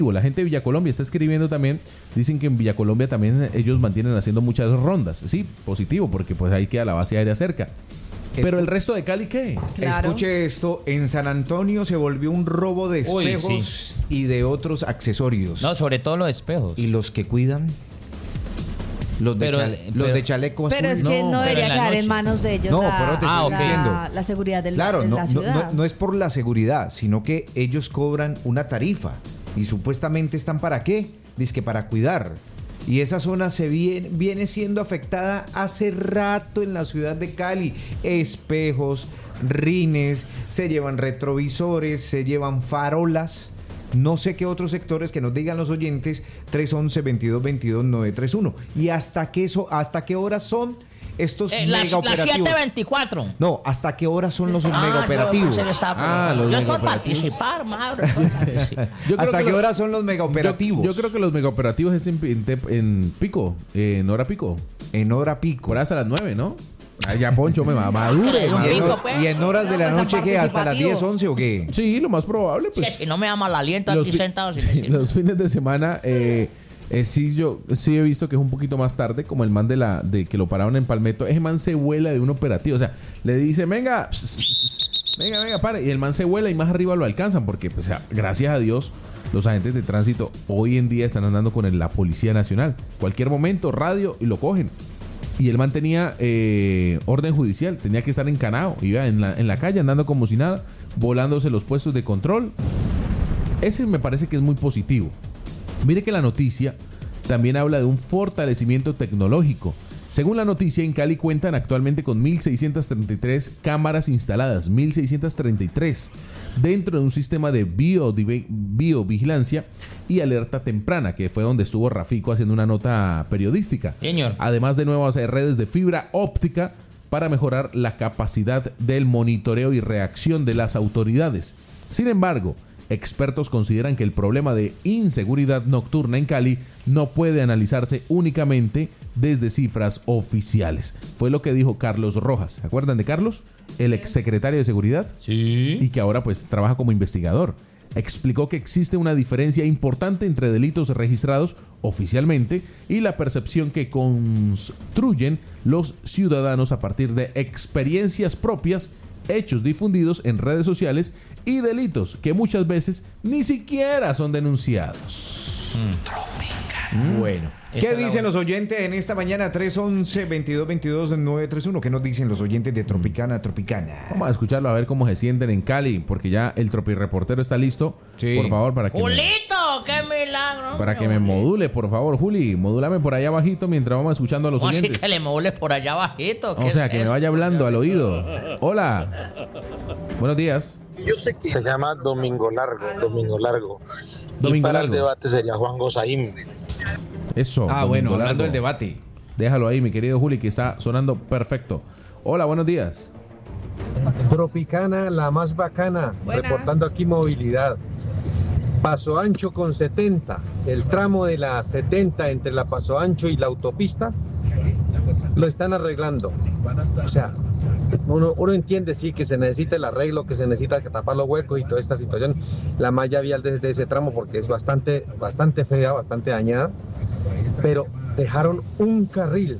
La gente de Villa Colombia está escribiendo también, dicen que en Villa Colombia también ellos mantienen haciendo muchas rondas. Sí, positivo, porque pues ahí queda la base aérea cerca. Pero el resto de Cali, ¿qué? Claro. Escuche esto, en San Antonio se volvió un robo de espejos y de otros accesorios. No, sobre todo los espejos. ¿Y los que cuidan? Los de chaleco azul. Pero es que no debería quedar en manos de ellos pero te estoy diciendo. La seguridad de claro, la ciudad. No es por la seguridad, sino que ellos cobran una tarifa. Y supuestamente están ¿para qué? Dizque para cuidar. Y esa zona se viene siendo afectada hace rato en la ciudad de Cali. Espejos, rines, se llevan retrovisores, se llevan farolas. No sé qué otros sectores, que nos digan los oyentes. 311-2222-931. ¿Y hasta qué horas son estos mega operativos? Las 7:24. No, ¿hasta qué horas son los mega operativos? Yo es por participar, madre. ¿Hasta qué horas son los mega operativos? Yo creo que los mega operativos es en pico, en hora pico. En hora pico. Por hasta las 9, ¿no? Ya Poncho me madure. ¿Y en horas de la noche qué? ¿Hasta las 10, 11 o qué? Sí, lo más probable. Pues, si no me llama el aliento aquí sentado. Los fines de semana, yo sí he visto que es un poquito más tarde, como el man de que lo pararon en Palmetto. Ese man se vuela de un operativo. O sea, le dice, venga, pare. Y el man se vuela y más arriba lo alcanzan. Porque, pues, gracias a Dios, los agentes de tránsito hoy en día están andando con la Policía Nacional. Cualquier momento, radio, y lo cogen. Y él mantenía orden judicial, tenía que estar encanado, iba en la calle andando como si nada, volándose los puestos de control. Ese me parece que es muy positivo. Mire que la noticia también habla de un fortalecimiento tecnológico. Según la noticia, en Cali cuentan actualmente con 1.633 cámaras instaladas, 1.633, dentro de un sistema de biovigilancia y alerta temprana, que fue donde estuvo Rafico haciendo una nota periodística. Señor. Además de nuevas redes de fibra óptica para mejorar la capacidad del monitoreo y reacción de las autoridades. Sin embargo, expertos consideran que el problema de inseguridad nocturna en Cali no puede analizarse únicamente desde cifras oficiales. Fue lo que dijo Carlos Rojas. ¿Se acuerdan de Carlos? El exsecretario de Seguridad. Sí. Y que ahora pues trabaja como investigador. Explicó que existe una diferencia importante entre delitos registrados oficialmente y la percepción que construyen los ciudadanos a partir de experiencias propias, hechos difundidos en redes sociales y delitos que muchas veces ni siquiera son denunciados. Bueno, ¿qué dicen los oyentes en esta mañana? 311-2222-931. ¿Qué nos dicen los oyentes de Tropicana? Vamos a escucharlo a ver cómo se sienten en Cali, porque ya el tropireportero está listo. Sí. Por favor, para que ¡Julito! ¡Qué milagro! Para que me module, por favor, Juli. Modúlame por allá abajito mientras vamos escuchando a los oyentes. Así que le modules por allá abajito. O sea, que me vaya hablando al oído. Hola. Buenos días. Se llama Domingo Largo. Domingo y para Largo. El debate sería Juan Gozaín. Eso. Bueno, hablando del debate. Déjalo ahí, mi querido Juli, que está sonando perfecto. Hola, buenos días. Tropicana, la más bacana. Buenas. Reportando aquí movilidad. Paso Ancho con 70. El tramo de la 70 entre la Paso Ancho y la autopista lo están arreglando. O sea, uno entiende, sí, que se necesita el arreglo, que se necesita tapar los huecos y toda esta situación. La malla vial de ese tramo, porque es bastante fea, bastante dañada. Pero dejaron un carril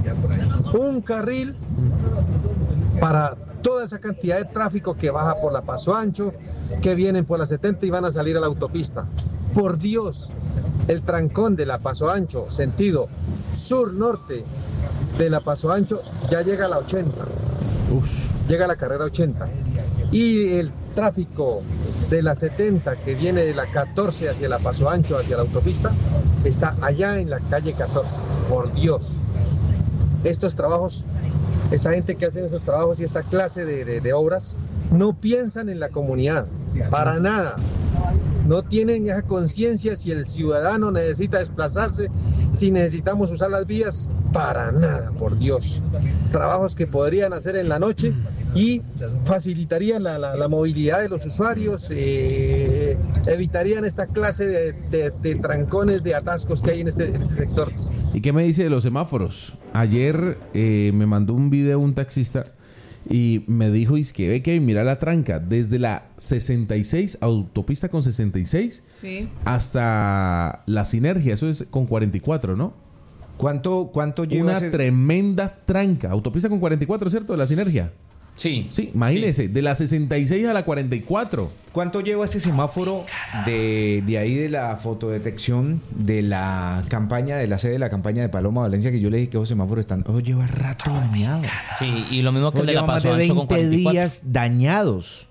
para toda esa cantidad de tráfico que baja por la Paso Ancho, que vienen por la 70 y van a salir a la autopista. Por Dios, el trancón de la Paso Ancho, sentido sur-norte de la Paso Ancho, ya llega a la 80. Llega a la carrera 80. Y el tráfico de la 70 que viene de la 14 hacia la Paso Ancho, hacia la autopista, está allá en la calle 14. Por Dios. Estos trabajos, esta gente que hace esos trabajos y esta clase de obras, no piensan en la comunidad, para nada. No tienen esa conciencia si el ciudadano necesita desplazarse, si necesitamos usar las vías, para nada, por Dios. Trabajos que podrían hacer en la noche y facilitarían la movilidad de los usuarios, evitarían esta clase de trancones, de atascos que hay en este sector. ¿Y qué me dice de los semáforos? Ayer me mandó un video un taxista Y me dijo, es que ve que mira la tranca, desde la 66, autopista con 66, Sí. hasta la Sinergia, eso es con 44, ¿no? ¿Cuánto lleva Una ese- tremenda tranca. Autopista con 44, ¿cierto? De la Sinergia. Sí. Sí, imagínese, de la 66 a la 44. ¿Cuánto lleva ese semáforo de ahí de la fotodetección de la campaña, de la sede de la campaña de Paloma Valencia? Que yo le dije que esos semáforos están... Eso lleva rato dañado. Sí, y lo mismo que Eso el de la lleva más Paso de Ancho con 20 44. días dañados.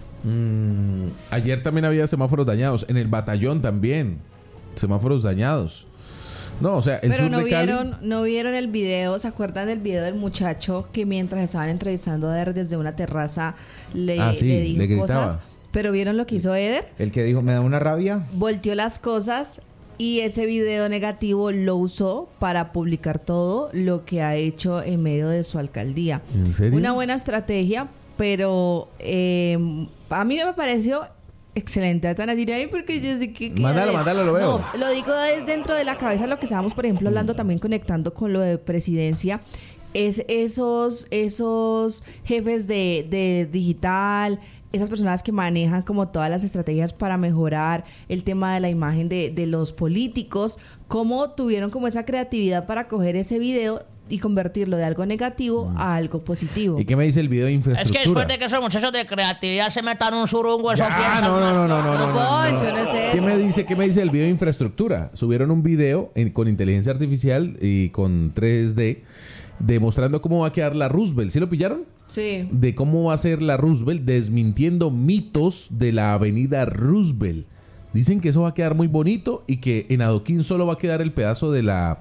Ayer también había semáforos dañados. En el batallón también. Semáforos dañados. No, o sea, el Pero sur no de Cali... vieron el video, ¿se acuerdan del video del muchacho que mientras estaban entrevistando a Eder desde una terraza le dijo le gritaba. cosas? Pero ¿vieron lo que hizo Eder? El que dijo, me da una rabia. Volteó las cosas y ese video negativo lo usó para publicar todo lo que ha hecho en medio de su alcaldía. ¿En serio? Una buena estrategia, pero a mí me pareció excelente. Van a decir, ay, porque yo sé que... Mándalo, lo veo. No, lo digo es dentro de la cabeza lo que estábamos, por ejemplo, hablando también, conectando con lo de presidencia. Es esos jefes de digital, esas personas que manejan como todas las estrategias para mejorar el tema de la imagen de los políticos, cómo tuvieron como esa creatividad para coger ese video y convertirlo de algo negativo a algo positivo. ¿Y qué me dice el video de Es infraestructura? que después de que esos muchachos de creatividad se metan un surungo, eso Ya, piensan no. Poncho, no es eso. ¿Qué me dice el video de infraestructura? Subieron un video con inteligencia artificial y con 3D demostrando cómo va a quedar la Roosevelt. ¿Sí lo pillaron? Sí. De cómo va a ser la Roosevelt, desmintiendo mitos de la avenida Roosevelt. Dicen que eso va a quedar muy bonito y que en adoquín solo va a quedar el pedazo de la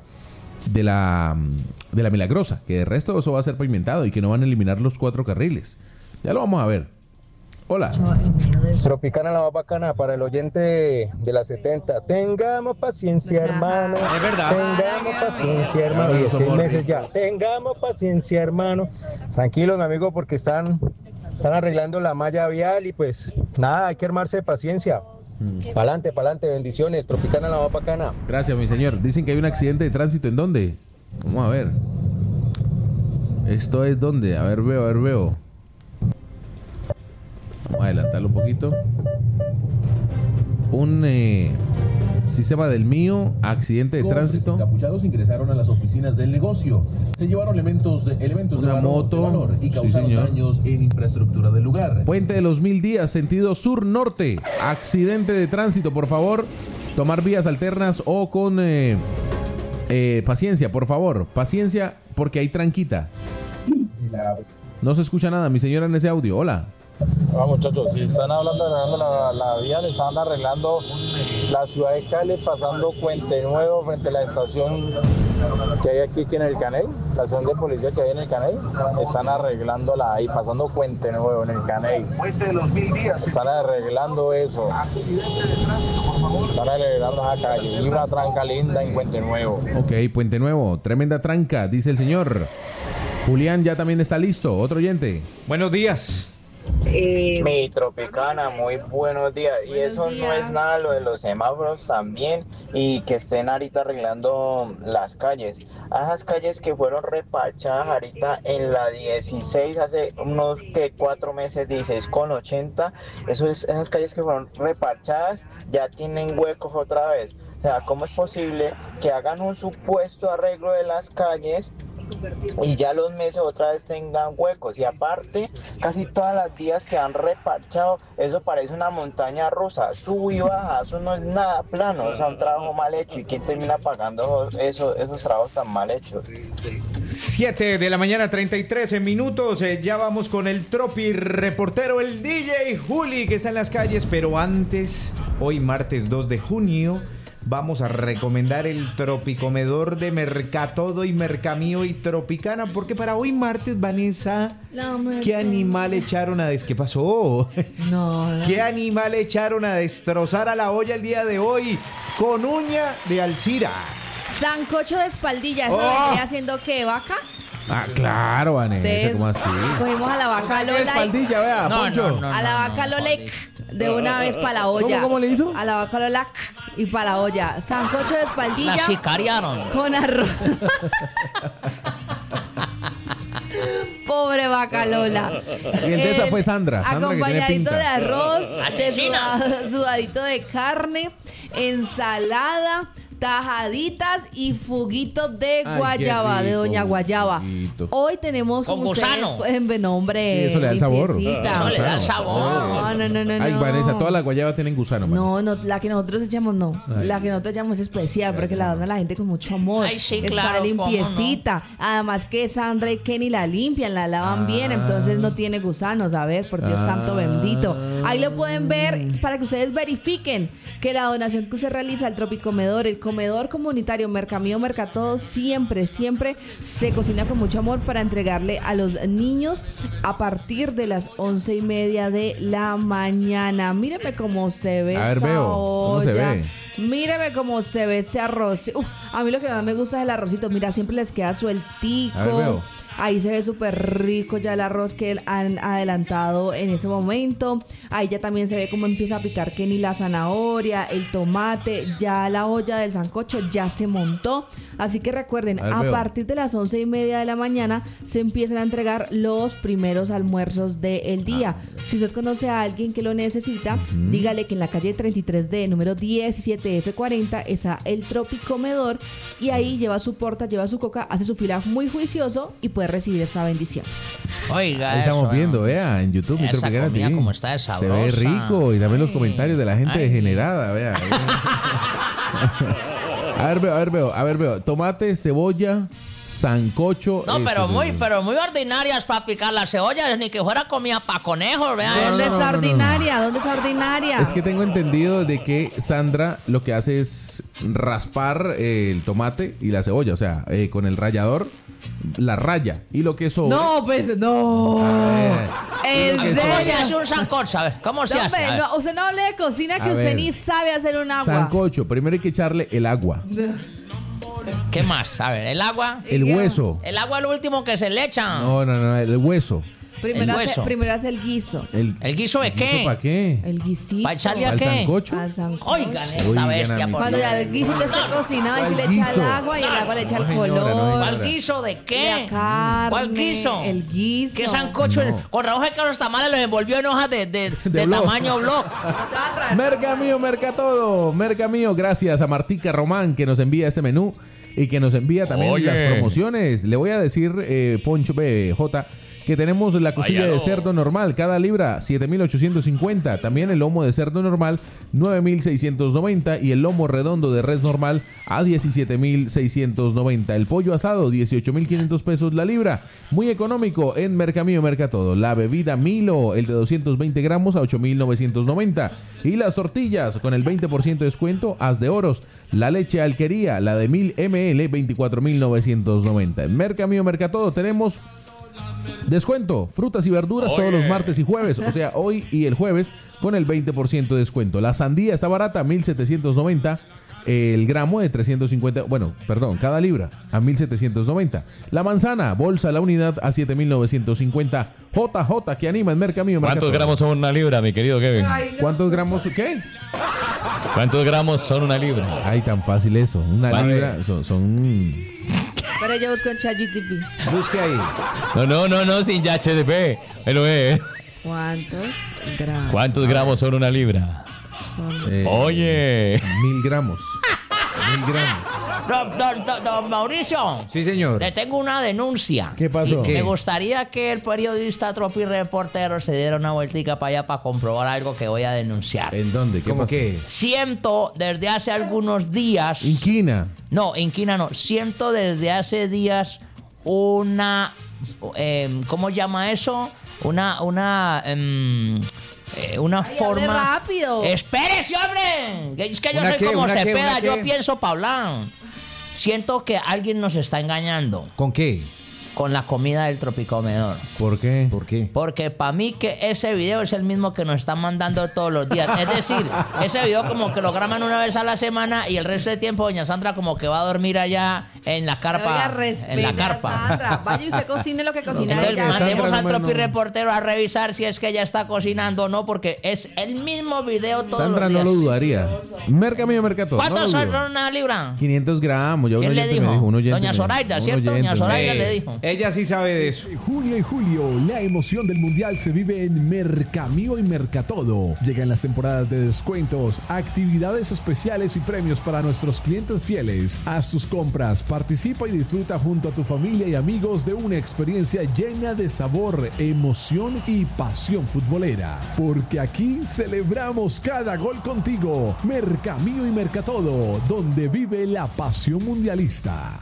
Milagrosa, que de resto eso va a ser pavimentado y que no van a eliminar los 4 carriles. Ya lo vamos a ver. Hola. Tropicana la más bacana para el oyente de la 70. Tengamos paciencia, hermano. Es verdad. Tengamos paciencia, hermano. Y 6 meses ya. Tengamos paciencia, hermano. Tranquilos, mi amigo, porque están arreglando la malla vial y pues nada, hay que armarse de paciencia. Pa'lante, bendiciones. Tropicana la más bacana. Gracias, mi señor. Dicen que hay un accidente de tránsito. ¿En dónde? Vamos a ver. ¿Esto es dónde? A ver, veo. Vamos a adelantarlo un poquito. Un sistema del mío, accidente de tránsito. Encapuchados ingresaron a las oficinas del negocio. Se llevaron elementos de Una moto. valor y Sí, causaron señor. daños en infraestructura del lugar. Puente de los 1000 días, sentido sur-norte. Accidente de tránsito, por favor. Tomar vías alternas o con paciencia, por favor. Paciencia, porque hay tranquita. No se escucha nada, mi señora, en ese audio. Hola. Muchachos, si están hablando de arreglando la vía, le están arreglando la ciudad de Cali, pasando Puente Nuevo frente a la estación que hay aquí en el Caney, la estación de policía que hay en el Caney. Están arreglándola ahí, pasando Puente Nuevo en el Caney. Están arreglando eso. Están arreglando esa calle. Y una tranca linda en Puente Nuevo. Ok, Puente Nuevo, tremenda tranca, dice el señor. Julián ya también está listo. Otro oyente. Buenos días. Mi Tropicana, muy buenos días. Y eso no es nada lo de los semáforos también, y que estén ahorita arreglando las calles. A esas calles que fueron reparchadas ahorita en la 16 hace unos 4 meses, 16,80. Esas calles que fueron reparchadas ya tienen huecos otra vez. O sea, ¿cómo es posible que hagan un supuesto arreglo de las calles y ya los meses otra vez tengan huecos? Y aparte, casi todas las vías que han reparchado, eso parece una montaña rusa, sube y baja, eso no es nada plano, o sea, un trabajo mal hecho. ¿Y quién termina pagando esos trabajos tan mal hechos? 7 de la mañana, 33 minutos. Ya vamos con el Tropi reportero, el DJ Juli, que está en las calles. Pero antes, hoy martes 2 de junio, vamos a recomendar el Tropicomedor de Mercatodo y Mercamío y Tropicana, porque para hoy martes, Vanessa, ¿qué animal echaron a ¿Qué pasó? No. ¿Qué animal echaron a destrozar a la olla el día de hoy? Con uña de Alcira. Sancocho de espaldilla. ¿Eso vendría haciendo qué? ¿Vaca? Ah, claro, Vanessa, ¿cómo así? Cogimos a la vaca Lola. Espaldilla, vea, Poncho. A la vaca Lolec de una vez para la olla. ¿Cómo le hizo? A la vaca Lolac y para la olla. Sancocho de espaldilla. La sicariaron. Con arroz. Pobre vaca Lola. Y el de esa fue Sandra que tiene acompañadito pinta. de arroz, de Asesina. sudadito de carne, ensalada, tajaditas y fuguitos de Ay, guayaba, qué de rico, Doña Guayaba. juguito. Hoy tenemos Con como ustedes gusano. pueden ver, no, hombre, Sí, eso le da el sabor. limpiecita. Eso le da el sabor. No. Ay, Vanessa, todas las guayabas tienen gusano, Vanessa. No, la que nosotros echamos no. Ay. La que nosotros echamos es especial porque la dona la gente con mucho amor. Ay, sí, Está claro, limpiecita. Además que Sandra y Kenny la limpian, la lavan bien, entonces no tiene gusanos. A ver, por Dios santo bendito. Ahí lo pueden ver para que ustedes verifiquen que la donación que usted realiza al Tropicomedor, el comedor comunitario Mercamío Mercatodo, siempre se cocina con mucho amor para entregarle a los niños a partir de las 11:30 de la mañana. Míreme cómo se ve. A ver, esa veo. ¿Cómo se olla. ve? Míreme cómo se ve ese arroz. Uf, a mí lo que más me gusta es el arrocito. Mira, siempre les queda sueltico. A ver, veo. Ahí se ve súper rico ya el arroz que han adelantado en ese momento. Ahí ya también se ve cómo empieza a picar Kenny la zanahoria, el tomate. Ya la olla del sancocho ya se montó. Así que recuerden, A ver, a veo. partir de las 11:30 de la mañana se empiezan a entregar los primeros almuerzos del día. Si usted conoce a alguien que lo necesita, dígale que en la calle 33D, número 17F40, está el Tropicomedor. Y ahí lleva su porta, lleva su coca, hace su fila muy juicioso y puede recibir esa bendición. Oiga, Ahí estamos eso, viendo, vea, en YouTube, Esa Tropicana comida TV. como está de Se ve sabrosa. rico y también los Ay. comentarios de la gente Ay. degenerada, vea. A ver, veo. Tomate, cebolla, sancocho. No, eso, pero muy ordinarias para picar las cebollas, ni que fuera comida para conejos, vea ¿Dónde eso. está ordinaria? ¿Dónde está ordinaria? Es que tengo entendido de que Sandra lo que hace es raspar el tomate y la cebolla, o sea, con el rallador la raya y lo que sobra. No, pues, no. ¿En ¿Qué es ¿Cómo se serio? hace un sancocho? A ver, ¿cómo se No, hace? hombre, A ver. no, usted no hable de cocina que A usted ver. ni sabe hacer un agua. Sancocho, primero hay que echarle el agua, ¿Qué más? A ver, el agua. el hueso. El agua es lo último que se le echa. No, el hueso. El hueso. Primero hace el guiso. ¿El guiso de qué? ¿Para qué? El guisito. ¿Para echarle a ¿Al qué? sancocho? Al sancocho. Oigan esta Oigan, bestia, a mí. por Cuando Dios. ya el guiso está cocinado y se le ¿Cuál echa guiso? el agua y el agua le echa el No, señora, color. no, ¿Cuál guiso de qué? La carne, ¿Cuál guiso? el guiso. ¿Qué sancocho? No. Con Raúl que los tamales los envolvió en hojas de blog. tamaño blog. Merca mío, merca todo. Merca mío, gracias a Martica Román que nos envía este menú y que nos envía también Oye. las promociones. Le voy a decir, Poncho J, que tenemos la costilla Vaya, de no. cerdo normal, cada libra 7,850. También el lomo de cerdo normal 9,690 y el lomo redondo de res normal a 17,690. El pollo asado 18,500 pesos la libra. Muy económico en Mercamío Mercatodo. La bebida Milo, el de 220 gramos a 8,990. Y las tortillas con el 20% de descuento, haz de oros. La leche Alquería, la de 1000 ml, 24,990. En Mercamío Mercatodo tenemos descuento, frutas y verduras todos los martes y jueves, o sea, hoy y el jueves con el 20% de descuento. La sandía está barata, 1,790. El gramo de 350, cada libra a 1,790. La manzana, bolsa la unidad a 7,950. JJ, que anima en Mercamío. ¿Cuántos gramos son una libra, mi querido Kevin? ¿Cuántos gramos qué? ¿Cuántos gramos son una libra? Ay, tan fácil eso. Una Vale. libra son Pero yo busco en ChatGPT. busque ahí. No, sin ya HDP. Él lo ve. ¿Cuántos gramos? ¿Cuántos gramos son una libra? son? Oye. 1,000 gramos. 1,000 gramos. Don Mauricio. Sí, señor. Le tengo una denuncia. ¿Qué pasó? Y me gustaría que el periodista Tropi Reportero se diera una vueltica para allá para comprobar algo que voy a denunciar. ¿En dónde? ¿Qué ¿Cómo pasó? qué? Siento desde hace algunos días... Inquina. No, inquina no. Siento desde hace días una... ¿cómo llama eso? Una forma... hable rápido. ¡Espérese, hombre! Es que yo ¿Una soy qué? como ¿Una qué? Cepeda, ¿Una yo qué? pienso pa' hablar. Siento que alguien nos está engañando ¿Con qué? con la comida del Tropicomedor. ¿Por qué? ¿Por qué? Porque para mí que ese video es el mismo que nos están mandando todos los días. Es decir, ese video como que lo graban una vez a la semana y el resto del tiempo doña Sandra como que va a dormir allá en la carpa. Oiga, respete en la a carpa. Sandra. Vaya y usted cocine lo que cocina Entonces ella. mandemos Sandra, al número Tropi no. reportero a revisar si es que ella está cocinando o no, porque es el mismo video todos Sandra los no días. lo dudaría. Merca mío, mercato. ¿Cuántos no son lo dudo. una libra? 500 gramos. Ya un ¿Quién le oyente me dijo? un oyente Doña me Zoraida, un ¿cierto? Doña oyente me Zoraida le dijo. Ella sí sabe de eso. Junio y julio, la emoción del mundial se vive en Mercamío y Mercatodo. Llegan las temporadas de descuentos, actividades especiales y premios para nuestros clientes fieles. Haz tus compras, participa y disfruta junto a tu familia y amigos de una experiencia llena de sabor, emoción y pasión futbolera. Porque aquí celebramos cada gol contigo. Mercamío y Mercatodo, donde vive la pasión mundialista.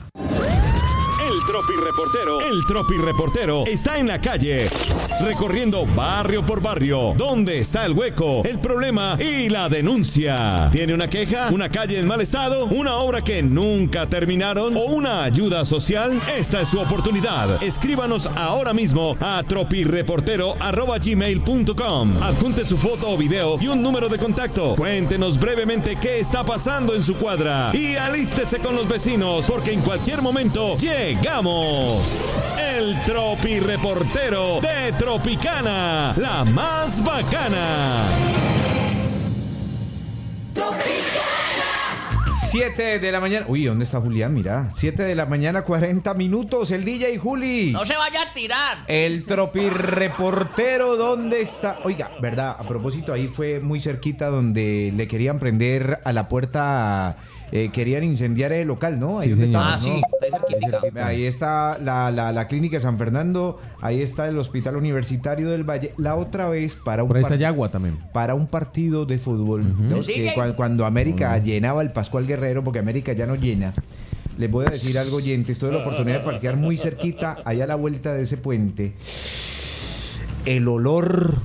El Tropi Reportero está en la calle, recorriendo barrio por barrio, donde está el hueco, el problema y la denuncia. ¿Tiene una queja? ¿Una calle en mal estado? ¿Una obra que nunca terminaron? ¿O una ayuda social? Esta es su oportunidad. Escríbanos ahora mismo a tropireportero@gmail.com. Adjunte su foto o video y un número de contacto. Cuéntenos brevemente qué está pasando en su cuadra y alístese con los vecinos, porque en cualquier momento llegamos. El Tropi Reportero de Tropicana, la más bacana. 7 de la mañana. Uy, ¿dónde está Julián? Mira, 7 de la mañana, 40 minutos. El DJ Juli. No se vaya a tirar. El Tropi Reportero, ¿dónde está? Oiga, ¿verdad? A propósito, ahí fue muy cerquita donde le querían prender a la puerta. Querían incendiar el local, ¿no? Ahí Sí, donde señor. estábamos, Sí, ¿no? ahí cerquita. Ahí está la clínica San Fernando, ahí está el Hospital Universitario del Valle. La otra vez para un Por ahí está Yagua también. para un partido de fútbol, ¿no? Sí, Que sí. cuando América llenaba el Pascual Guerrero, porque América ya no llena. Les voy a decir algo, oyentes, tuve la oportunidad de parquear muy cerquita, allá a la vuelta de ese puente. El olor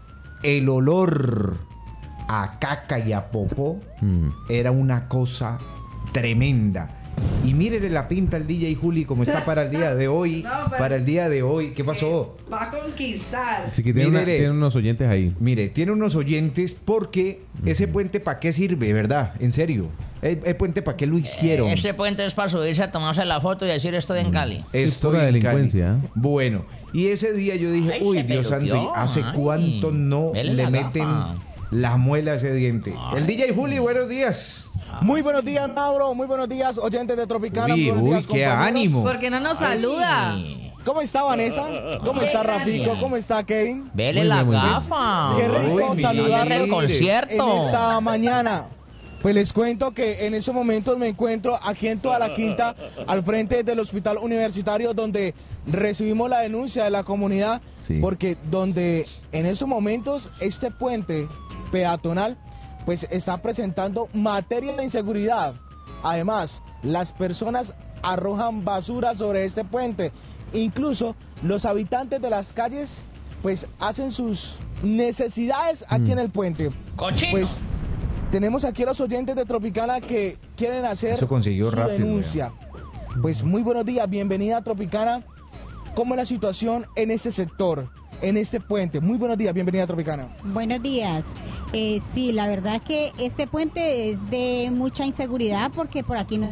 a caca y a popó era una cosa tremenda. Y mírele la pinta al DJ Juli como está para el día de hoy. No, pero- para el día de hoy. ¿Qué pasó? Va a conquistar. Así que tiene, Mírele. tiene unos oyentes ahí. Mire, tiene unos oyentes porque ese puente ¿para qué sirve, verdad? En serio. ¿El puente para qué lo hicieron? Ese puente es para subirse a tomarse la foto y decir estoy en Cali. Estoy pura en delincuencia, Cali. ¿eh? Bueno, y ese día yo dije, Ay, uy, se Dios santo, peluqueó, ¿y ¿hace ay, cuánto no vele le la meten gafa. la muela a ese diente? El DJ Juli, buenos días. Muy buenos días, Mauro. Muy buenos días, oyentes de Tropicana. Uy, Muy buenos uy, días, qué compañeros. ánimo. ¿Por qué no nos saluda? ¿Cómo está Vanessa? ¿Cómo está Rafico? ¿Cómo está Kevin? Vele Muy la bien, muy bien. gafa. Qué rico Uy, saludarlos es el concierto. en esta mañana. Pues les cuento que en estos momentos me encuentro aquí en toda la quinta, al frente del Hospital Universitario, donde recibimos la denuncia de la comunidad, Sí. porque donde en estos momentos este puente peatonal pues está presentando materia de inseguridad. Además, las personas arrojan basura sobre este puente. Incluso los habitantes de las calles pues hacen sus necesidades aquí en el puente. Cochino. Pues tenemos aquí a los oyentes de Tropicana que quieren hacer Eso consiguió su rápido, denuncia. Pues muy buenos días, bienvenida a Tropicana. ¿Cómo es la situación en este sector, en este puente? Muy buenos días, bienvenida a Tropicana. Buenos días. Sí, la verdad es que este puente es de mucha inseguridad porque por aquí no...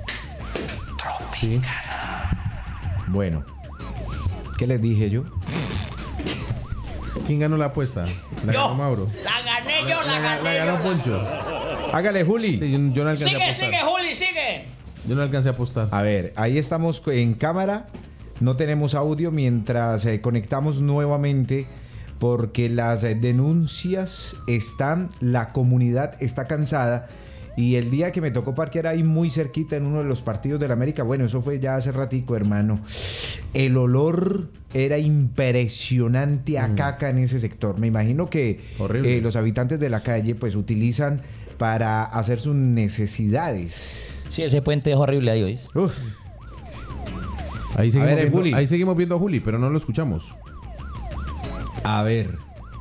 Sí. Bueno, ¿qué les dije yo? ¿Quién ganó la apuesta? La Yo. ganó Mauro. La gané yo, la La gané ganó yo. Poncho. Hágale, Juli. Sí, yo no alcancé a Sigue, apostar. sigue, Juli, sigue. Yo no alcancé a apostar. A ver, ahí estamos en cámara. No tenemos audio mientras conectamos nuevamente porque las denuncias están, la comunidad está cansada. Y el día que me tocó parquear ahí muy cerquita en uno de los partidos de la América, bueno, eso fue ya hace ratico, hermano. El olor era impresionante a caca en ese sector. Me imagino que Horrible. los habitantes de la calle pues utilizan para hacer sus necesidades. Sí, ese puente es horrible ahí, ¿oís? Uf. Ahí seguimos, A ver, viendo, Juli. ahí seguimos viendo a Juli, pero no lo escuchamos. A ver.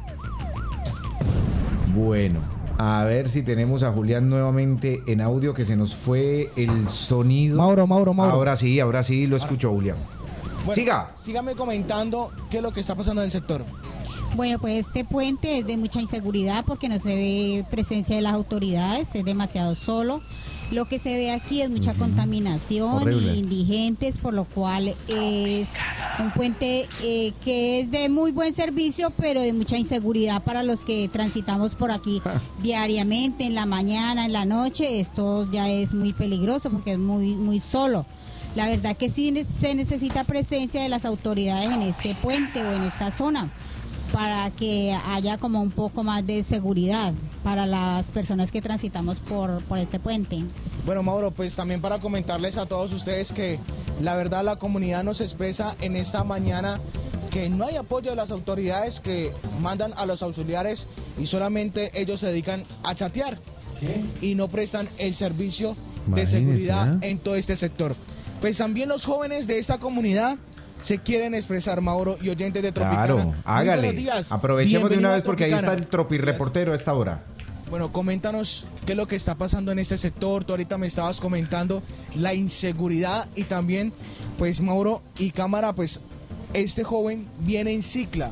Bueno, a ver si tenemos a Julián nuevamente en audio, que se nos fue el sonido. Mauro. Ahora sí lo escucho, Julián. Bueno, Siga. Sígame comentando qué es lo que está pasando en el sector. Bueno, pues este puente es de mucha inseguridad porque no se ve presencia de las autoridades, es demasiado solo. lo que se ve aquí es mucha contaminación Horrible. y indigentes, por lo cual es un puente que es de muy buen servicio, pero de mucha inseguridad para los que transitamos por aquí diariamente, en la mañana, en la noche. Esto ya es muy peligroso porque es muy solo. La verdad que sí se necesita presencia de las autoridades en este puente o en esta zona para que haya como un poco más de seguridad para las personas que transitamos por este puente. Bueno, Mauro, pues también para comentarles a todos ustedes que la verdad la comunidad nos expresa en esta mañana que no hay apoyo de las autoridades, que mandan a los auxiliares y solamente ellos se dedican a chatear y no prestan el servicio de seguridad en todo este sector. Pues también los jóvenes de esta comunidad se quieren expresar, Mauro y oyentes de Tropicana. Claro, hágale. Buenos días. Aprovechemos de una Bienvenido vez a porque ahí Tropicana. está el Tropireportero a esta hora. Bueno, coméntanos qué es lo que está pasando en este sector. Tú ahorita me estabas comentando la inseguridad y también, pues, Mauro y cámara, pues, este joven viene en cicla.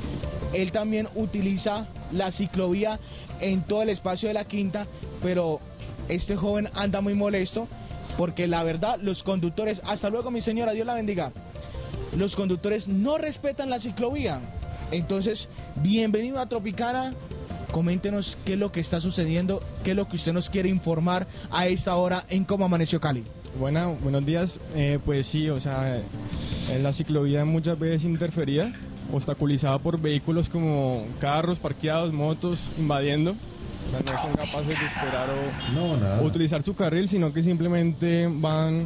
Él también utiliza la ciclovía en todo el espacio de la Quinta, pero este joven anda muy molesto porque la verdad los conductores, hasta luego mi señora, Dios la bendiga, los conductores no respetan la ciclovía. Entonces, bienvenido a Tropicana. Coméntenos qué es lo que está sucediendo, qué es lo que usted nos quiere informar a esta hora en Cómo Amaneció Cali. Buenos días. Pues sí, o sea, la ciclovía muchas veces interferida, obstaculizada por vehículos como carros parqueados, motos invadiendo. O sea, no son capaces de esperar o utilizar su carril, sino que simplemente van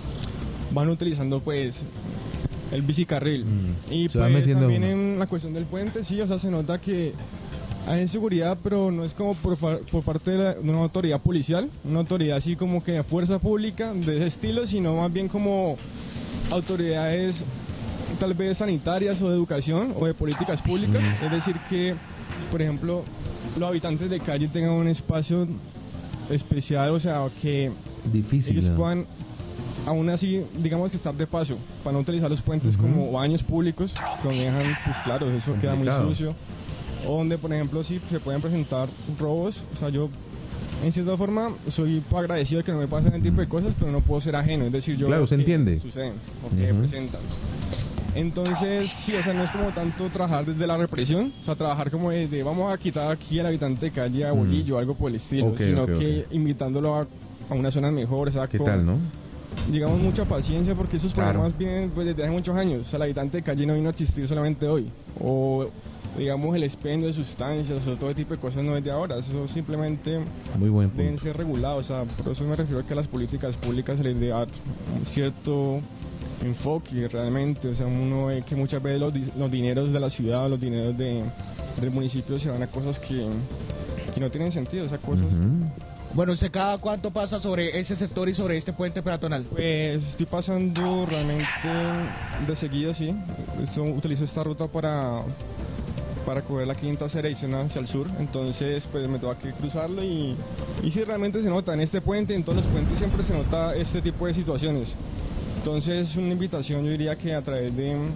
utilizando pues el bicicarril. Y Se va pues metiendo también uno. en la cuestión del puente, sí, o sea, se nota que hay inseguridad, pero no es como por parte de una autoridad policial, una autoridad así como que de fuerza pública de ese estilo, sino más bien como autoridades tal vez sanitarias o de educación o de políticas públicas. Es decir que, por ejemplo, los habitantes de calle tengan un espacio especial, o sea, que Difícil, ellos ¿no? puedan aún así, digamos que estar de paso, para no utilizar los puentes como baños públicos, donde dejan, pues claro, eso queda muy Complicado. sucio. O donde, por ejemplo, sí se pueden presentar robos. O sea, yo, en cierta forma, soy agradecido de que no me pasen ese tipo de cosas, pero no puedo ser ajeno. Es decir, yo... Claro, veo se que entiende. Suceden, o que presentan. Entonces, sí, o sea, no es como tanto trabajar desde la represión, o sea, trabajar como de vamos a quitar aquí al habitante de calle a bolillo o algo por el estilo, Ok, sino ok, que invitándolo a unas zonas mejores, o sea, ¿Qué con, tal, no? digamos, mucha paciencia, porque esos Claro. problemas vienen pues, desde hace muchos años. O sea, el habitante de calle no vino a existir solamente hoy. O, digamos, el expendio de sustancias o todo tipo de cosas no es de ahora. Eso simplemente Muy buen punto. deben ser regulados. O sea, por eso me refiero a que a las políticas públicas se les dé dar un cierto enfoque realmente. O sea, uno ve que muchas veces los dineros de la ciudad, los dineros del municipio se van a cosas que no tienen sentido. O sea, cosas... Bueno, ¿usted cada cuánto pasa sobre ese sector y sobre este puente peatonal? Pues estoy pasando realmente de seguida, sí. Utilizo esta ruta para coger la quinta hacia el sur. Entonces, pues me toca que cruzarlo y sí, realmente se nota en este puente, en todos los puentes siempre se nota este tipo de situaciones. Entonces, una invitación, yo diría que a través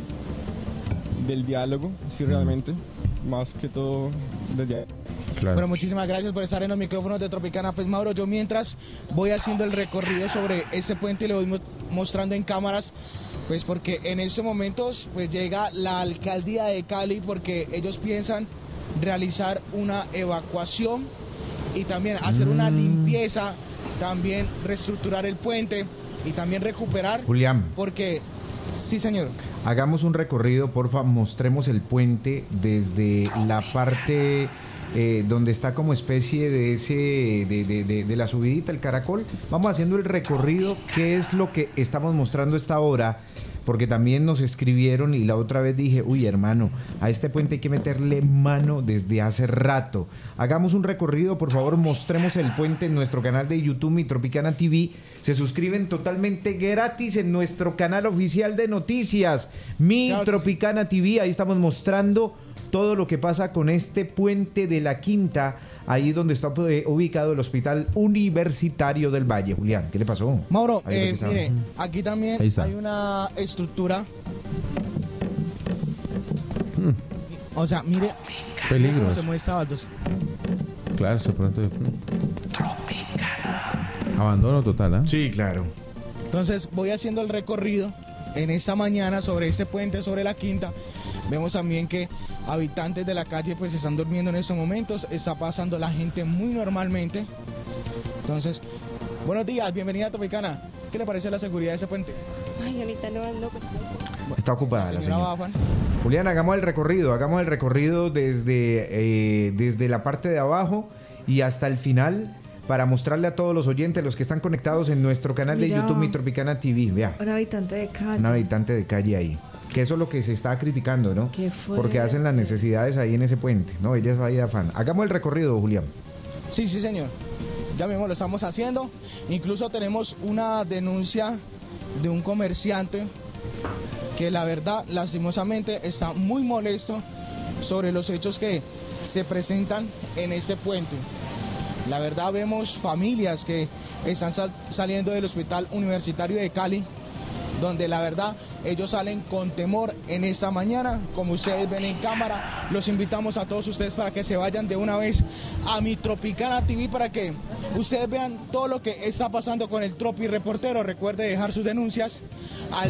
del diálogo, sí, realmente, más que todo del diálogo. Claro. Bueno, muchísimas gracias por estar en los micrófonos de Tropicana. Pues Mauro, yo mientras voy haciendo el recorrido sobre este puente y le voy mostrando en cámaras, pues porque en estos momentos pues llega la alcaldía de Cali porque ellos piensan realizar una evacuación y también hacer una limpieza, también reestructurar el puente y también recuperar. Julián. Porque, sí señor. Hagamos un recorrido, porfa, mostremos el puente desde la parte donde está como especie de de la subidita, el caracol. Vamos haciendo el recorrido, qué es lo que estamos mostrando a esta hora, porque también nos escribieron y la otra vez dije, uy hermano, a este puente hay que meterle mano desde hace rato. Hagamos un recorrido, por favor, mostremos el puente en nuestro canal de YouTube, Mi Tropicana TV. Se suscriben totalmente gratis en nuestro canal oficial de noticias, Mi Tropicana TV. Ahí estamos mostrando todo lo que pasa con este puente de la Quinta, ahí donde está ubicado el Hospital Universitario del Valle. Julián, ¿qué le pasó? Mauro, Ahí lo que mire, estaba. aquí también Ahí está. hay una estructura. O sea, mire Peligro. cómo se mueve esta baldosa. Claro, de pronto. Abandono total, ¿ah? Sí, claro. Entonces voy haciendo el recorrido en esta mañana sobre este puente, sobre la Quinta. Vemos también que habitantes de la calle pues están durmiendo en estos momentos. Está pasando la gente muy normalmente. Entonces, buenos días, bienvenida a Tropicana. ¿Qué le parece la seguridad de ese puente? Ay, ahorita no ando. Está ocupada la señora. Bafan. Julián, hagamos el recorrido desde la parte de abajo y hasta el final para mostrarle a todos los oyentes, los que están conectados en nuestro canal de YouTube, Mi Tropicana TV. Vea, Un habitante de calle. un habitante de calle ahí. Que eso es lo que se está criticando, ¿no? Qué fuerte. Porque hacen las necesidades ahí en ese puente, ¿no? Ella es ahí de afán. Hagamos el recorrido, Julián. Sí, señor. Ya mismo lo estamos haciendo. Incluso tenemos una denuncia de un comerciante que la verdad, lastimosamente, está muy molesto sobre los hechos que se presentan en este puente. La verdad, vemos familias que están saliendo del Hospital Universitario de Cali, donde la verdad ellos salen con temor en esta mañana. Como ustedes ven en cámara, los invitamos a todos ustedes para que se vayan de una vez a Mi Tropicana TV para que ustedes vean todo lo que está pasando con el Tropi Reportero. Recuerde dejar sus denuncias al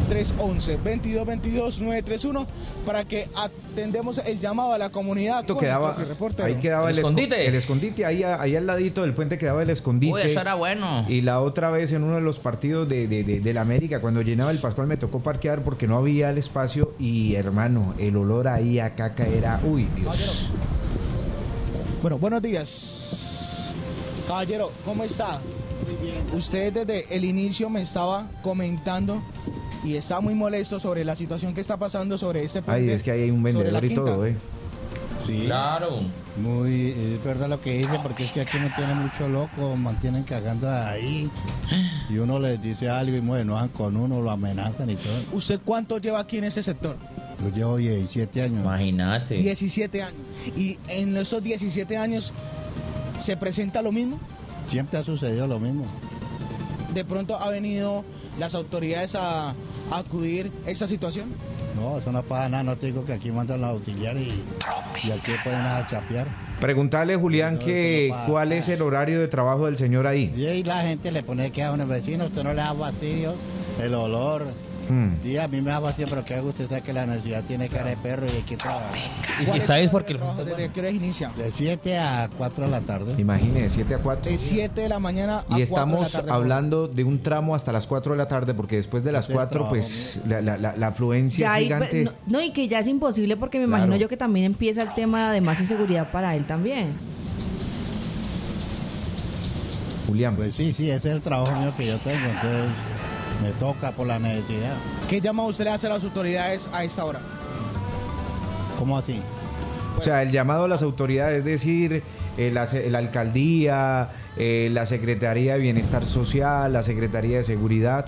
311-2222-931 para que atendemos el llamado a la comunidad. Con el Tropi Reportero. Ahí quedaba el escondite, ahí al ladito del puente quedaba el escondite. Uy, eso era bueno. Y la otra vez en uno de los partidos de la América, cuando llenaba el Pascual, me tocó parquear porque no había el espacio y, hermano, el olor ahí a caca era... Uy, Dios. Bueno, buenos días. Caballero, ¿cómo está? Muy bien. Usted desde el inicio me estaba comentando y está muy molesto sobre la situación que está pasando sobre este puente. Ay, es que ahí hay un vendedor y todo, Sí, claro. Muy, es verdad lo que dice, porque es que aquí no tiene mucho loco, mantienen cagando ahí. Y uno les dice algo y bueno, van con uno, lo amenazan y todo. ¿Usted cuánto lleva aquí en ese sector? Yo llevo 17 años. Imagínate. 17 años. ¿Y en esos 17 años se presenta lo mismo? Siempre ha sucedido lo mismo. ¿De pronto ha venido las autoridades a acudir a esta situación? No, eso no pasa nada, no te digo que aquí mandan los auxiliares y aquí pueden a chapear. Preguntarle, Julián, que cuál es el horario de trabajo del señor ahí. Y ahí la gente le pone que a un vecino, usted no le da fastidio, el olor. Sí, a mí me da fastidio, pero que usted sabe que la necesidad tiene cara de perro y hay que trabajar. Y si está es porque... ¿Desde qué hora inicia? De 7 a 4 de la tarde. Imagínese, 7 a 4. De 7 de la mañana a 4 de la tarde. Y estamos hablando de un tramo hasta las 4 de la tarde, porque después de las 4, pues, la afluencia Ya es hay, gigante. no, y que ya es imposible porque me imagino yo que también empieza el tema de más inseguridad para él también. Julián. Pues sí, ese es el trabajo mío que yo tengo, entonces me toca por la necesidad. ¿Qué llamado usted le hace a las autoridades a esta hora? ¿Cómo así? O sea, el llamado a las autoridades, es decir, la alcaldía, la Secretaría de Bienestar Social, la Secretaría de Seguridad.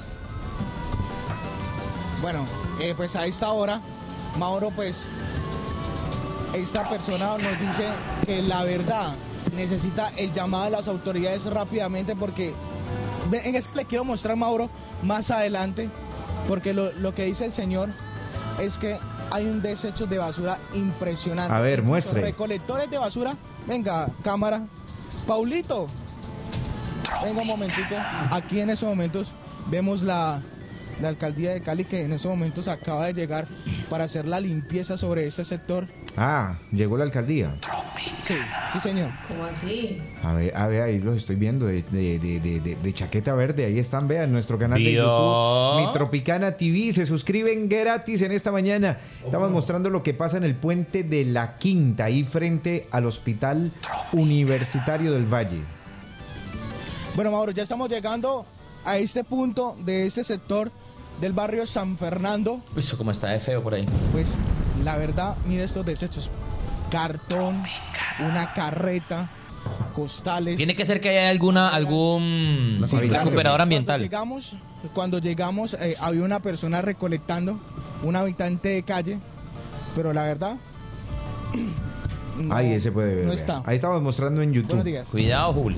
Bueno, pues a esta hora, Mauro, pues esta persona nos dice que la verdad necesita el llamado de las autoridades rápidamente porque es que le quiero mostrar, Mauro, más adelante, porque lo que dice el señor es que hay un desecho de basura impresionante. A ver, muestre. Los recolectores de basura, venga, cámara. Paulito, venga un momentito. Aquí en esos momentos vemos la alcaldía de Cali que en esos momentos acaba de llegar para hacer la limpieza sobre este sector. Ah, llegó la alcaldía. Sí, señor. ¿Cómo así? A ver, ahí los estoy viendo de chaqueta verde. Ahí están, vean, nuestro canal de YouTube, Mi Tropicana TV. Se suscriben gratis en esta mañana. Estamos mostrando lo que pasa en el puente de la Quinta, ahí frente al Hospital Universitario del Valle. Bueno, Mauro, ya estamos llegando a este punto de este sector del barrio San Fernando. Eso como está de feo por ahí. Pues la verdad, mire estos desechos. Cartón, una carreta, costales. Tiene que ser que haya algún recuperador ambiental. Cuando llegamos había una persona recolectando, un habitante de calle, pero la verdad... No, ahí se puede ver. No está. Ahí estamos mostrando en YouTube. Buenos días. Cuidado, Juli.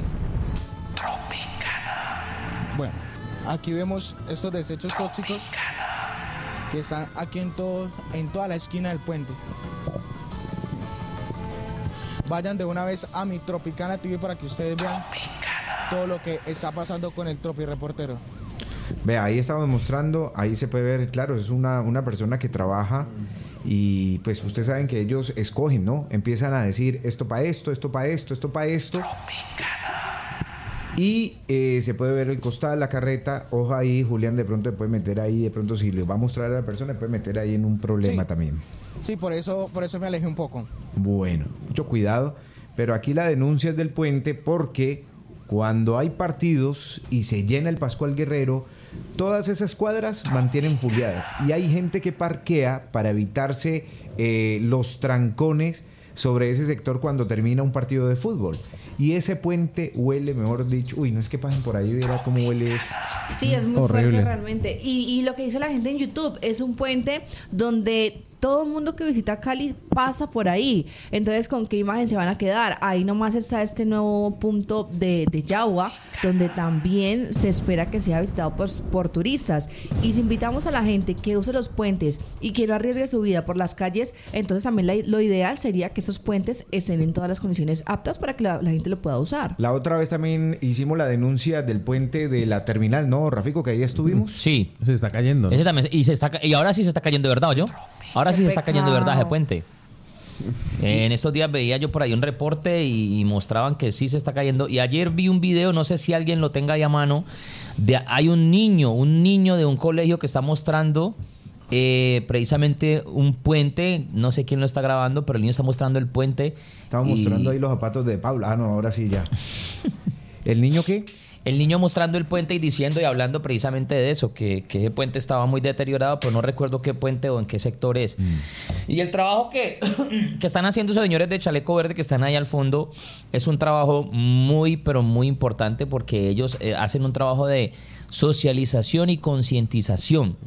Bueno, aquí vemos estos desechos tóxicos que están aquí en toda la esquina del puente. Vayan de una vez a Mi Tropicana TV para que ustedes vean todo lo que está pasando con el Tropireportero. Vea, ahí estamos mostrando, ahí se puede ver, claro, es una persona que trabaja y pues ustedes saben que ellos escogen, ¿no? Empiezan a decir esto para esto, esto para esto, esto para esto. Y se puede ver el costal, la carreta. Ojo ahí, Julián, de pronto puede meter ahí, de pronto si le va a mostrar a la persona, puede meter ahí en un problema también. Sí, por eso me alejé un poco. Bueno, mucho cuidado. Pero aquí la denuncia es del puente porque cuando hay partidos y se llena el Pascual Guerrero, todas esas cuadras mantienen fuleadas. Y hay gente que parquea para evitarse los trancones sobre ese sector cuando termina un partido de fútbol. Y ese puente huele, mejor dicho, no es que pasen por ahí y verá cómo huele eso. Sí, es muy fuerte realmente. Y lo que dice la gente en YouTube, es un puente donde todo el mundo que visita Cali pasa por ahí. Entonces, ¿con qué imagen se van a quedar? Ahí nomás está este nuevo punto de Yagua, donde también se espera que sea visitado por turistas. Y si invitamos a la gente que use los puentes y que no arriesgue su vida por las calles, entonces también lo ideal sería que esos puentes estén en todas las condiciones aptas para que la gente lo pueda usar. La otra vez también hicimos la denuncia del puente de la terminal, ¿no, Rafico? Que ahí estuvimos. Sí. Se está cayendo, ¿no? Ese también, y ahora sí se está cayendo de verdad, ¿yo? Ahora sí se está cayendo de verdad ese puente. En estos días veía yo por ahí un reporte y mostraban que sí se está cayendo. Y ayer vi un video, no sé si alguien lo tenga ahí a mano, hay un niño de un colegio que está mostrando precisamente un puente. No sé quién lo está grabando, pero el niño está mostrando el puente. Estaba mostrando ahí los zapatos de Paula. Ah, no, ahora sí ya. ¿El niño qué? El niño mostrando el puente y diciendo y hablando precisamente de eso, que ese puente estaba muy deteriorado, pero no recuerdo qué puente o en qué sector es. Y el trabajo que están haciendo esos señores de chaleco verde que están ahí al fondo es un trabajo muy, pero muy importante, porque ellos hacen un trabajo de socialización y concientización.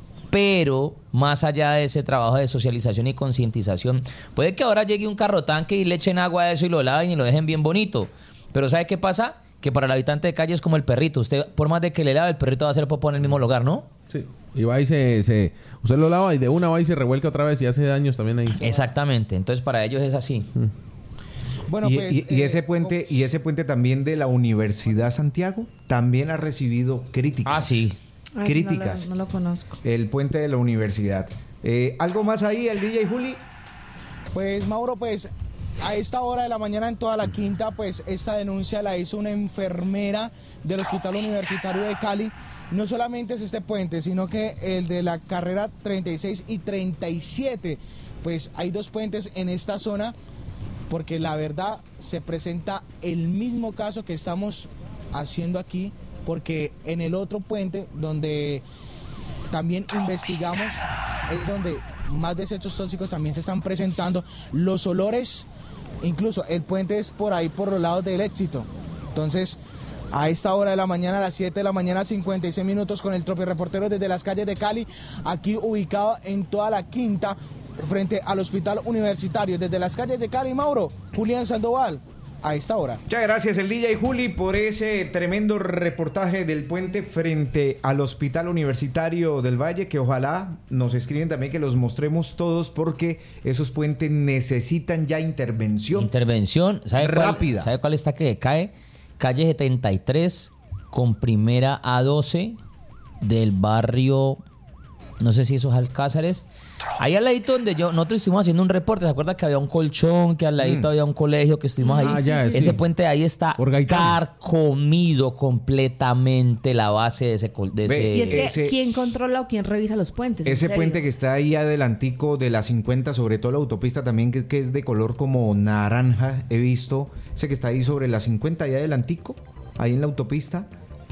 Pero más allá de ese trabajo de socialización y concientización, puede que ahora llegue un carro tanque y le echen agua a eso y lo laven y lo dejen bien bonito. Pero ¿sabe qué pasa? Que para el habitante de calle es como el perrito. Usted, por más de que le lave, el perrito va a hacer popó en el mismo lugar, ¿no? Sí. Y va y usted lo lava y de una va y se revuelca otra vez y hace daños también ahí. Exactamente. Entonces para ellos es así. Bueno, pues, y ese puente también de la Universidad Santiago también ha recibido críticas. Ah, sí. Críticas. No lo conozco. El puente de la universidad. ¿Algo más ahí, el DJ Juli? Pues, Mauro, pues a esta hora de la mañana en toda la quinta, pues esta denuncia la hizo una enfermera del Hospital Universitario de Cali. No solamente es este puente, sino que el de la carrera 36 y 37. Pues hay dos puentes en esta zona, porque la verdad se presenta el mismo caso que estamos haciendo aquí, porque en el otro puente donde también investigamos es donde más desechos tóxicos también se están presentando. Los olores, incluso el puente es por ahí, por los lados del Éxito. Entonces, a esta hora de la mañana, a las 7 de la mañana, 56 minutos, con el Tropireportero desde las calles de Cali, aquí ubicado en toda la quinta, frente al Hospital Universitario. Desde las calles de Cali, Mauro, Julián Sandoval, a esta hora. Muchas gracias, el DJ Juli, por ese tremendo reportaje del puente frente al Hospital Universitario del Valle, que ojalá nos escriben también que los mostremos todos, porque esos puentes necesitan ya intervención. Intervención, ¿sabe rápida. ¿Sabe cuál está que cae? Calle 73 con primera A12 del barrio, no sé si eso es Alcázares. Ahí al ladito donde nosotros estuvimos haciendo un reporte, ¿se acuerda que había un colchón, que al ladito había un colegio, que estuvimos ahí? Ese puente de ahí está carcomido completamente, la base de ese... Y es que, ¿quién controla o quién revisa los puentes? Ese puente que está ahí adelantico de la 50, sobre todo la autopista también, que es de color como naranja, he visto. Ese que está ahí sobre la 50, ahí adelantico, ahí en la autopista.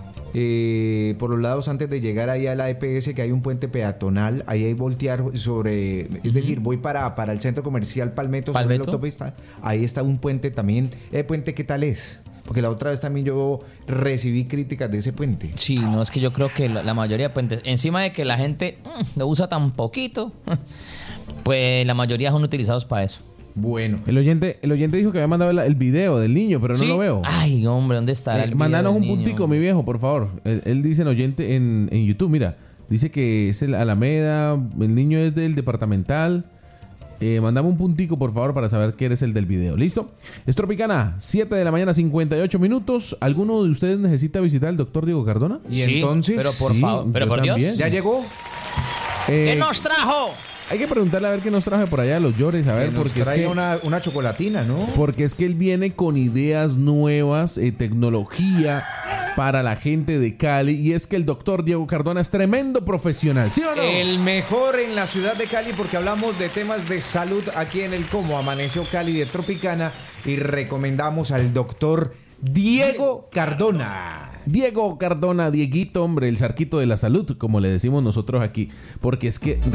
Por los lados, antes de llegar ahí a la EPS, que hay un puente peatonal, ahí hay voltear sobre, es decir, voy para el centro comercial Palmetto, sobre la autopista, ahí está un puente también. ¿El puente qué tal es? Porque la otra vez también yo recibí críticas de ese puente. Sí, no, es que yo creo que la mayoría de puentes, encima de que la gente lo usa tan poquito, pues la mayoría son utilizados para eso. Bueno. El oyente dijo que había mandado el video del niño, pero no lo veo. Ay, hombre, ¿dónde está? Mandanos un puntico, mi viejo, por favor. Él dice el oyente en YouTube, mira. Dice que es el Alameda, el niño es del departamental. Mandame un puntico, por favor, para saber que eres el del video. ¿Listo? Es Tropicana, 7 de la mañana, 58 minutos. ¿Alguno de ustedes necesita visitar al doctor Diego Cardona? Y sí, entonces... Pero por favor, pero por también. Dios. ¿Ya llegó? ¿Qué nos trajo? Hay que preguntarle a ver qué nos traje por allá de los Llores, a ver, porque es que una chocolatina, ¿no? Porque es que él viene con ideas nuevas, tecnología para la gente de Cali, y es que el doctor Diego Cardona es tremendo profesional, ¿sí o no? El mejor en la ciudad de Cali, porque hablamos de temas de salud aquí en el Cómo Amaneció Cali de Tropicana, y recomendamos al doctor Diego Cardona. Diego Cardona, Dieguito, hombre, el zarquito de la salud, como le decimos nosotros aquí, porque es que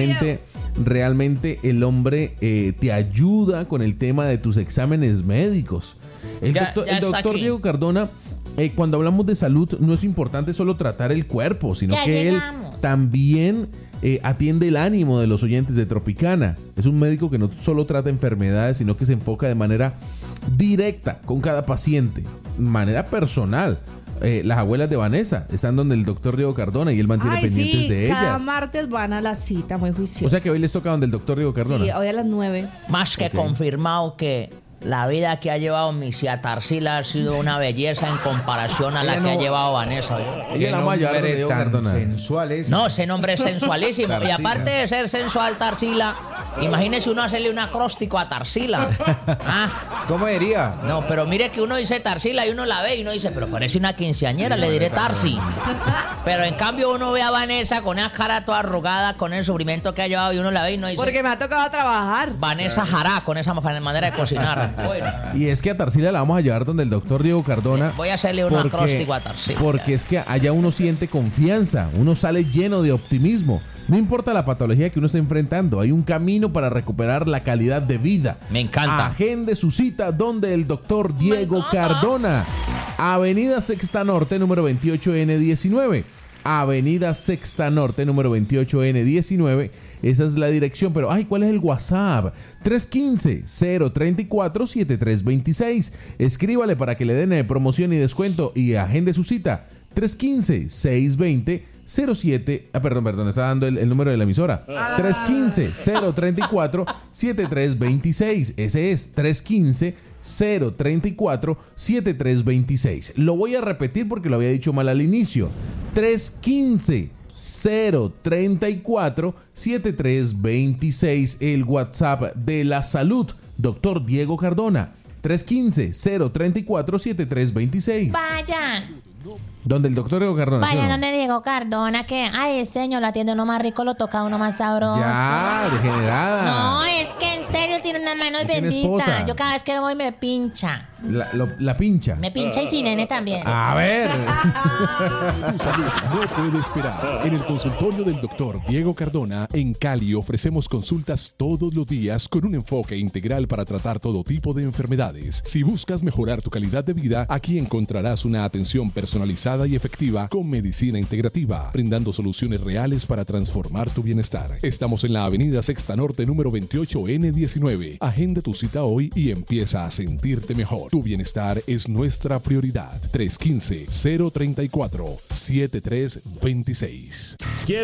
realmente el hombre te ayuda con el tema de tus exámenes médicos. El doctor Diego Cardona, cuando hablamos de salud, no es importante solo tratar el cuerpo, sino que él también atiende el ánimo de los oyentes de Tropicana. Es un médico que no solo trata enfermedades, sino que se enfoca de manera directa con cada paciente, de manera personal. Las abuelas de Vanessa están donde el doctor Diego Cardona y él mantiene pendientes de ellas. Cada martes van a la cita, muy juiciosos. O sea que hoy les toca donde el doctor Diego Cardona. Sí, hoy a las 9. Más que confirmado que la vida que ha llevado mi tía Tarsila ha sido una belleza en comparación a la que ha llevado Vanessa. Ella la mayor de Diego Cardona. Sensuales. No, ese nombre es sensualísimo. Tarsila. Y aparte de ser sensual Tarsila, imagínese uno hacerle un acróstico a Tarsila. ¿Cómo diría? No, pero mire que uno dice Tarsila y uno la ve y uno dice, pero parece una quinceañera, le diré Tarsi. Pero en cambio uno ve a Vanessa con esa cara toda arrugada, con el sufrimiento que ha llevado y uno la ve y no dice... Porque me ha tocado trabajar. Vanessa Jará, con esa manera de cocinar. Bueno. Y es que a Tarsila la vamos a llevar donde el doctor Diego Cardona. Voy a hacerle un acróstico a Tarsila. Porque es que allá uno siente confianza, uno sale lleno de optimismo. No importa la patología que uno esté enfrentando, hay un camino para recuperar la calidad de vida. Me encanta. Agende su cita donde el doctor Diego Cardona. Avenida Sexta Norte, número 28N19. Avenida Sexta Norte, número 28N19. Esa es la dirección, pero ¿cuál es el WhatsApp? 315-034-7326. Escríbale para que le den promoción y descuento y agende su cita. 315-620-07. Perdón, está dando el número de la emisora. 315-034-7326. Ese es 315-034-7326. Lo voy a repetir porque lo había dicho mal al inicio. 315-034-7326. El WhatsApp de la salud. Doctor Diego Cardona. 315-034-7326. Vayan. Donde el doctor Diego Cardona. Vayan donde Diego Cardona, que ese señor lo atiende uno más rico, lo toca uno más sabroso. Ya, degenerada. No, es que en serio tiene una mano bendita. Yo cada vez que voy me pincha. La pincha. Me pincha y sin nene también. A ver. Tu salud no puede esperar. En el consultorio del doctor Diego Cardona, en Cali, ofrecemos consultas todos los días con un enfoque integral para tratar todo tipo de enfermedades. Si buscas mejorar tu calidad de vida, aquí encontrarás una atención personalizada y efectiva con medicina integrativa, brindando soluciones reales para transformar tu bienestar. Estamos en la avenida Sexta Norte, número 28N19. Agenda tu cita hoy y empieza a sentirte mejor. Tu bienestar es nuestra prioridad. 315-034-7326.